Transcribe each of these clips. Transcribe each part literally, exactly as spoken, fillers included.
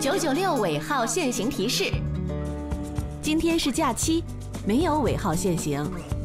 九九六尾号限行提示：今天是假期，没有尾号限行。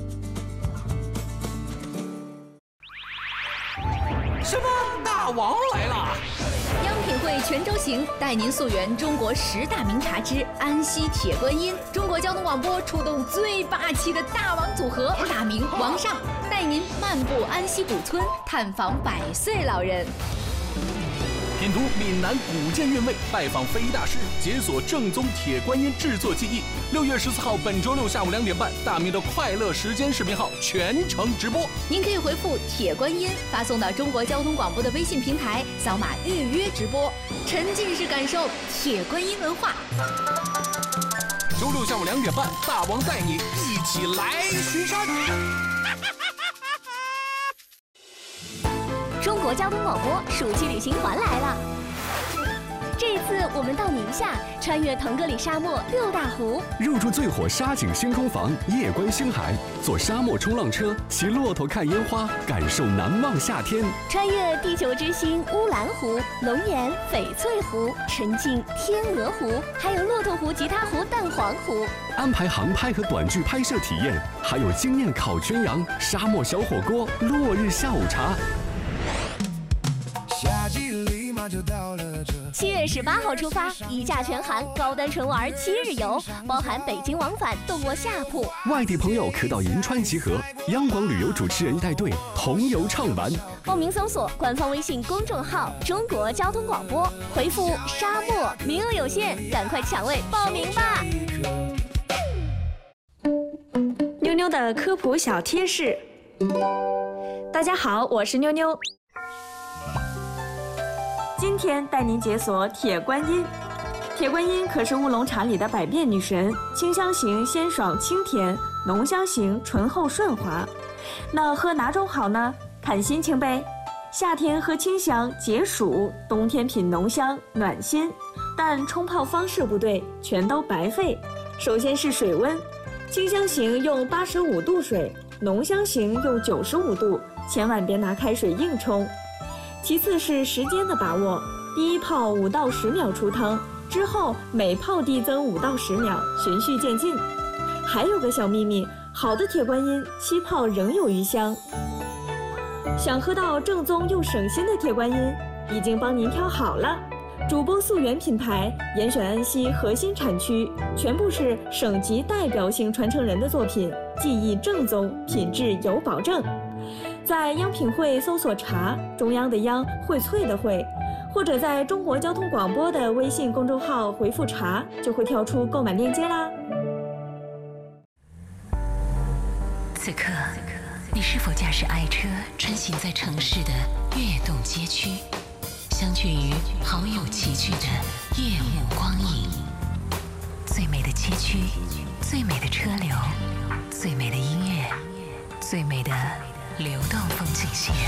什么？大王来了！ 央品汇全州行带您溯源中国十大名茶之安溪铁观音。中国交通广播出动最霸气的大王组合，大明王上带您漫步安溪古村，探访百岁老人。 品读闽南古建韵味，拜访非遗大师，解锁正宗铁观音制作技艺。六月十四号，本周六下午两点半，大明的快乐时间视频号全程直播。 您可以回复“铁观音”发送到中国交通广播的微信平台，扫码预约直播，沉浸式感受铁观音文化。 周六下午两点半，大王带你一起来巡山。 中国交通广播暑期旅行团来了！这一次我们到宁夏，穿越腾格里沙漠六大湖， 入住最火沙景星空房，夜观星海，坐沙漠冲浪车，骑骆驼看烟花，感受难忘夏天。 穿越地球之星乌兰湖、龙岩、翡翠湖，沉浸天鹅湖，还有骆驼湖、吉他湖、蛋黄湖。 安排航拍和短剧拍摄体验，还有惊艳烤全羊、沙漠小火锅、落日下午茶。 七月十八号出发，一价全含，高端纯玩七日游，包含北京往返，动过夏普。 外地朋友可到银川集合，央广旅游主持人带队同游畅玩。 报名搜索官方微信公众号“中国交通广播”，回复“沙漠”，名额有限，赶快抢位报名吧！ 妞妞的科普小贴士。大家好，我是妞妞。今天带您解锁铁观音。铁观音可是乌龙茶里的百变女神，清香型鲜爽清甜，浓香型醇厚顺滑。那喝哪种好呢？看心情呗。夏天喝清香解暑，冬天品浓香暖心。但冲泡方式不对，全都白费。首先是水温，清香型用八十五度水，浓香型用九十五度，千万别拿开水硬冲。其次是时间的把握，第一泡五到十秒出汤，之后每泡递增五到十秒，循序渐进。还有个小秘密，好的铁观音七泡仍有余香。想喝到正宗又省心的铁观音，已经帮您挑好了。主播溯源品牌，严选安溪核心产区，全部是省级代表性传承人的作品，技艺正宗，品质有保证。在央品汇搜索茶，中央的央，荟萃的荟，或者在中国交通广播的微信公众号回复茶，就会跳出购买链接啦。 此刻，你是否驾驶爱车穿行在城市的跃动街区，相聚于好友齐聚的夜幕光影？最美的街区，最美的车流，最美的音乐，最美的流动风景线。